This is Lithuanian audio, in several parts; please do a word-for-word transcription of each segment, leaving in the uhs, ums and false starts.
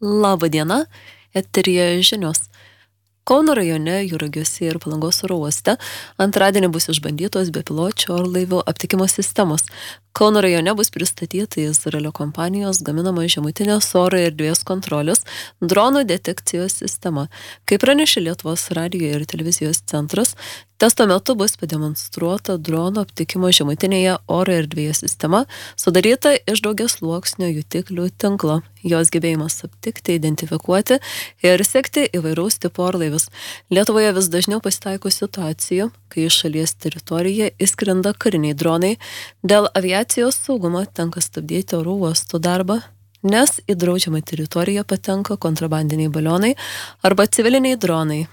Labą dieną, eteryje žinios. Kauno rajone Juragiuose ir Palangos oro uoste antradienį bus išbandytos bepiločių orlaivių aptikimo sistemos. Kauno rajone bus pristatyta Izraelio kompanijos gaminama žemutinės oro erdvės kontrolės dronų detekcijos sistema. Kaip pranešė Lietuvos radijo ir televizijos centras, testo metu bus pademonstruota dronų aptikimo žemutinėje oro erdvėje sistema, sudaryta iš daugiasluoksnio jutiklių tinklo. Jos gebėjimas aptikti, identifikuoti ir sekti įvairaus tipo orlaivius. Lietuvoje vis dažniau pasitaiko situacijų, kai iš šalies teritoriją įskrenda kariniai dronai. Dėl aviacijos saugumo tenka stabdyti oro uostų darbą, nes į draudžiamą teritoriją patenka kontrabandiniai balionai arba civiliniai dronai.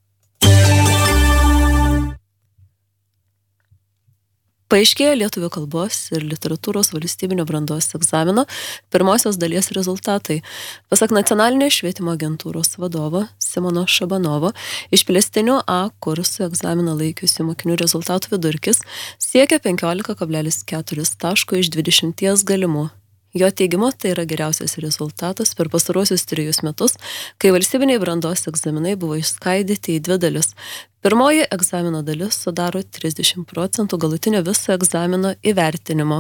Paaiškėjo lietuvių kalbos ir literatūros valstybinio brandos egzamino pirmosios dalies rezultatai. Pasak nacionalinės švietimo agentūros vadovo Simono Šabanovo, išplėstinio A kurso egzaminą laikiusių mokinių rezultatų vidurkis siekia penkiolika kablelis keturi taško iš dvidešimties galimų. Jo teigimu, tai yra geriausias rezultatas per pastaruosius trejus metus, kai valstybiniai brandos egzaminai buvo išskaidyti į dvi dalis. Pirmoji egzamino dalis sudaro trisdešimt procentų galutinio viso egzamino įvertinimo.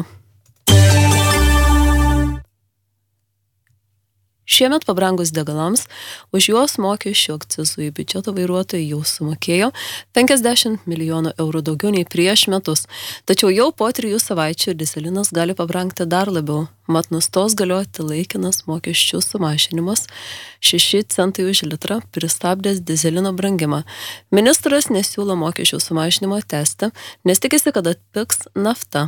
Šiemet pabrangus degalams, už juos mokesčių akcizų į biudžeto vairuotojai jau sumokėjo penkiasdešimt milijonų eurų daugiau nei prieš metus. Tačiau jau po trijų savaičių dyzelinas gali pabrangti dar labiau, mat nustos galioti laikinas mokesčių sumažinimas šeši centai už litrą pristabdęs dyzelino brangimą. Ministras nesiūlo mokesčių sumažinimo tęsti, nes tikisi, kad atpigs nafta.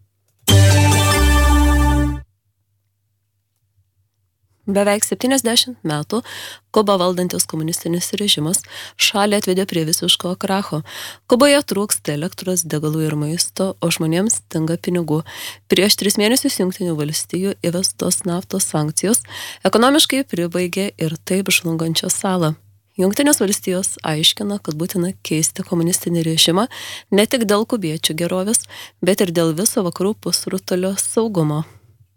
Beveik septyniasdešimt metų Kubą valdantis komunistinis režimas šalį atvedė prie visiško kracho. Kuboje trūksta elektros, degalų ir maisto, o žmonėms stinga pinigų. Prieš tris mėnesius Jungtinių valstijų įvestos naftos sankcijos ekonomiškai pribaigė ir taip žlungančią salą. Jungtinės valstijos aiškina, kad būtina keisti komunistinį režimą ne tik dėl kubiečių gerovės, bet ir dėl viso vakarų pusrutulio saugumo.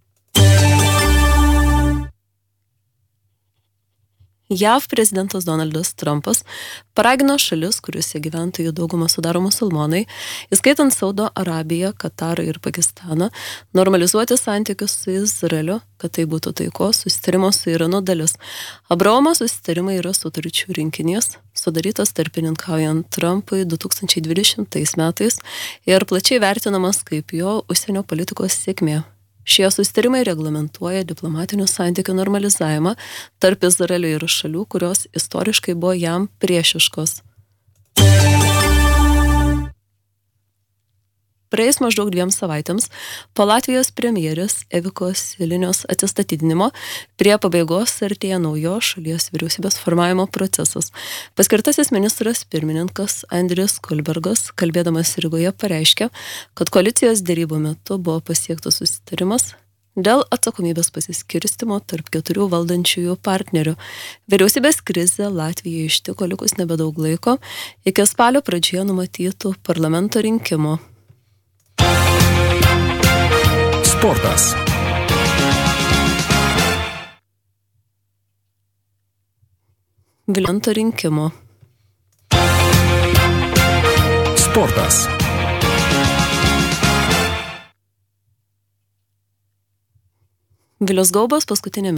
J A V prezidentas Donaldas Trumpas paragino šalis, kuriuose gyventojų daugumą sudaro musulmonai, įskaitant Saudo Arabiją, Katarą ir Pakistaną, normalizuoti santykius su Izraeliu, kad tai būtų taikos susitarimo su Iranu dalis. Abraomo susitarimai yra sutarčių rinkinys, sudarytas tarpininkaujant Trumpui du tūkstančiai dvidešimtais metais ir plačiai vertinamas kaip jo užsienio politikos sėkmė. Šie susitarimai reglamentuoja diplomatinių santykių normalizavimą tarp Izraelio ir šalių, kurios istoriškai buvo jam priešiškos. Praėjus maždaug dviem savaitėms po Latvijos premjerės Evikos Silinios atsistatydinimo prie pabaigos artėja naujos šalies vyriausybės formavimo procesas. Paskirtasis ministras pirmininkas Andris Kulbergas, kalbėdamas Rygoje, pareiškė, kad koalicijos derybų metu buvo pasiektas susitarimas dėl atsakomybės pasiskirstimo tarp keturių valdančiųjų partnerių. Vyriausybės krizė Latvijai ištiko likus nebedaug laiko iki spalio pradžioje numatytų parlamento rinkimų. Sportas. Vilniaus rinkimų. Sportas. Vilius Gaubas paskutinė